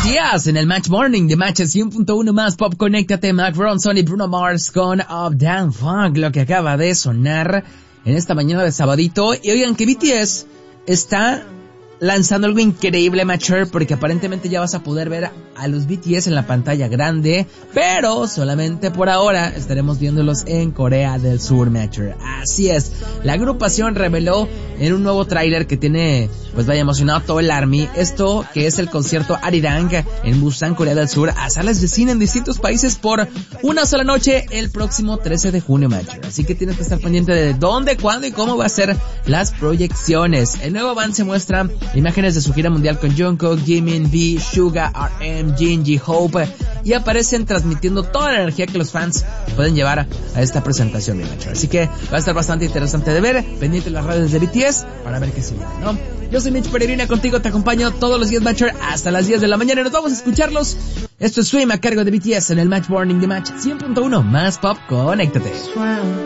BTS en el Match Morning de Match 100.1 más Pop. Conéctate, Mark Ronson y Bruno Mars con Up Down Funk, lo que acaba de sonar en esta mañana de sabadito. Y oigan que BTS está lanzando algo increíble, Matcher, porque aparentemente ya vas a poder ver a los BTS en la pantalla grande, pero solamente por ahora estaremos viéndolos en Corea del Sur, Matcher. Así es, la agrupación reveló en un nuevo tráiler que tiene, pues vaya, emocionado a todo el ARMY, esto que es el concierto Arirang en Busan, Corea del Sur, a salas de cine en distintos países por una sola noche el próximo 13 de junio, Matcher. Así que tienes que estar pendiente de dónde, cuándo y cómo va a ser las proyecciones. El nuevo band se muestra imágenes de su gira mundial con Jungkook, Jimin, V, Suga, RM, Jinji, Hope, y aparecen transmitiendo toda la energía que los fans pueden llevar a esta presentación de Matcher. Así que va a estar bastante interesante de ver, pendiente de las redes de BTS para ver qué sigue, ¿no? Yo soy Mitch Peregrina, contigo te acompaño todos los días, Matcher, hasta las 10 de la mañana y nos vamos a escucharlos. Esto es Swim a cargo de BTS en el Match Morning de Match 100.1 más Pop. Conéctate.